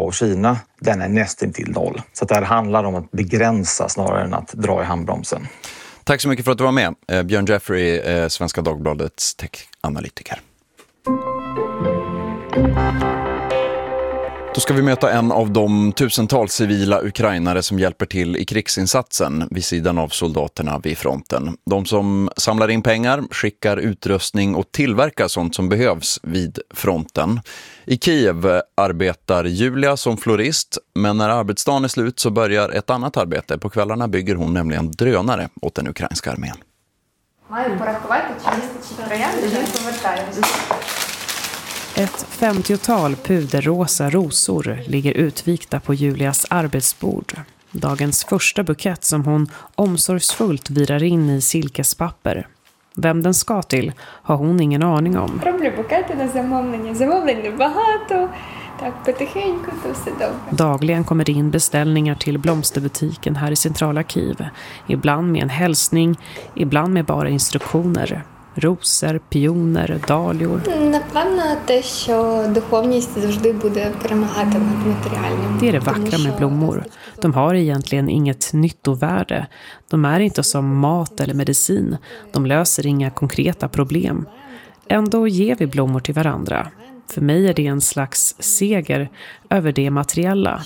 och Kina, den är nästintill noll. Så att det här handlar om att begränsa snarare än att dra i handbromsen. Tack så mycket för att du var med. Björn Jeffrey, Svenska Dagbladets tech-analytiker. Då ska vi möta en av de tusentals civila ukrainare som hjälper till i krigsinsatsen vid sidan av soldaterna vid fronten. De som samlar in pengar, skickar utrustning och tillverkar sånt som behövs vid fronten. I Kiev arbetar Julia som florist, men när arbetsdagen är slut så börjar ett annat arbete. På kvällarna bygger hon nämligen drönare åt den ukrainska armén. Ett 50-tal puderrosa rosor ligger utvikta på Julias arbetsbord. Dagens första bukett som hon omsorgsfullt virar in i silkespapper. Vem den ska till har hon ingen aning om. Dagligen kommer det in beställningar till blomsterbutiken här i centrala Kiev. Ibland med en hälsning, ibland med bara instruktioner. Rosor, pioner, dahlior. Det är det vackra med blommor. De har egentligen inget nyttovärde. De är inte som mat eller medicin. De löser inga konkreta problem. Ändå ger vi blommor till varandra. För mig är det en slags seger över det materiella.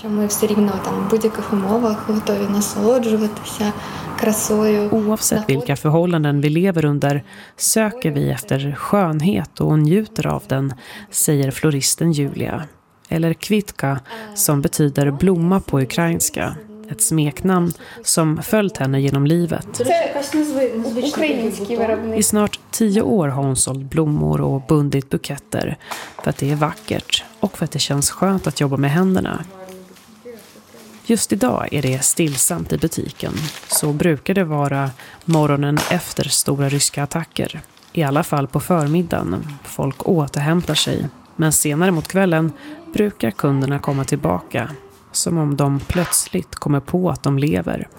Oavsett vilka förhållanden vi lever under söker vi efter skönhet och njuter av den, säger floristen Julia. Eller kvitka, som betyder blomma på ukrainska. Ett smeknamn som följt henne genom livet. I snart 10 år har hon sålt blommor och bundit buketter. För att det är vackert och för att det känns skönt att jobba med händerna. Just idag är det stillsamt i butiken. Så brukar det vara morgonen efter stora ryska attacker. I alla fall på förmiddagen. Folk återhämtar sig. Men senare mot kvällen brukar kunderna komma tillbaka. Som om de plötsligt kommer på att de lever.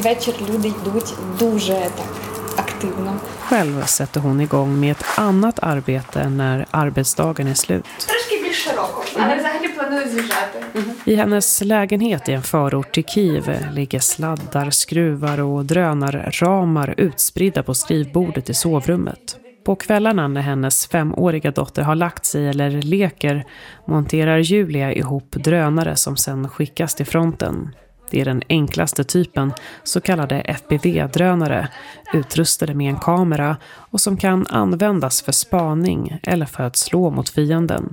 Själv sätter hon igång med ett annat arbete när arbetsdagen är slut. I hennes lägenhet i en förort till Kiev ligger sladdar, skruvar och drönarramar utspridda på skrivbordet i sovrummet. På kvällarna när hennes 5-åriga dotter har lagt sig eller leker monterar Julia ihop drönare som sen skickas till fronten. Det är den enklaste typen, så kallade FPV-drönare, utrustade med en kamera och som kan användas för spaning eller för att slå mot fienden.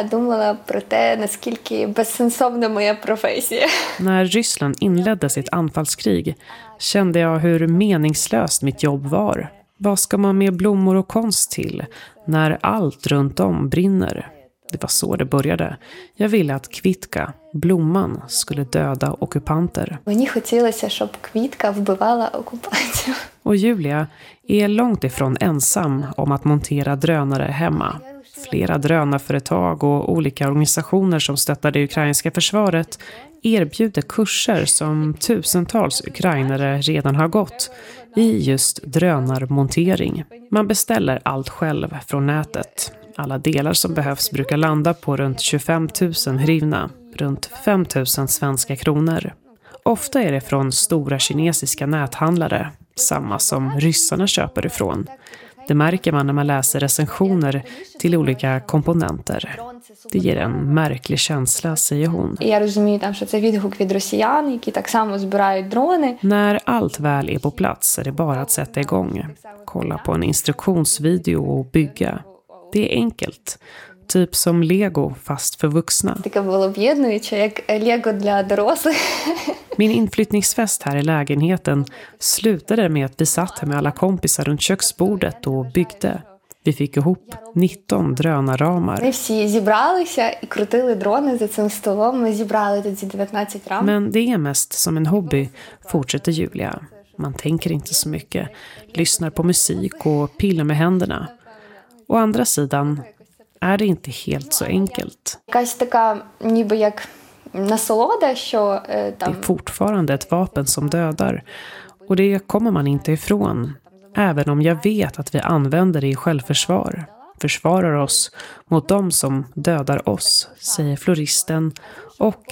När Ryssland inledde sitt anfallskrig kände jag hur meningslöst mitt jobb var. Vad ska man med blommor och konst till när allt runt om brinner? Det var så det började. Jag ville att kvitka, blomman, skulle döda ockupanter. Och Julia är långt ifrån ensam om att montera drönare hemma. Flera drönarföretag och olika organisationer som stöttar det ukrainska försvaret erbjuder kurser som tusentals ukrainare redan har gått i just drönarmontering. Man beställer allt själv från nätet. Alla delar som behövs brukar landa på runt 25 000 hryvnia, runt 5 000 svenska kronor. Ofta är det från stora kinesiska näthandlare, samma som ryssarna köper ifrån. Det märker man när man läser recensioner till olika komponenter. Det ger en märklig känsla, säger hon. När allt väl är på plats är det bara att sätta igång. Kolla på en instruktionsvideo och bygga. Det är enkelt. Typ som Lego fast för vuxna. Min inflyttningsfest här i lägenheten slutade med att vi satt här med alla kompisar runt köksbordet och byggde. Vi fick ihop 19 drönarramar. Men det är mest som en hobby, fortsätter Julia. Man tänker inte så mycket, lyssnar på musik och pillar med händerna. Å andra sidan är det inte helt så enkelt. Det är fortfarande ett vapen som dödar. Och det kommer man inte ifrån. Även om jag vet att vi använder det i självförsvar. Försvarar oss mot dem som dödar oss, säger floristen och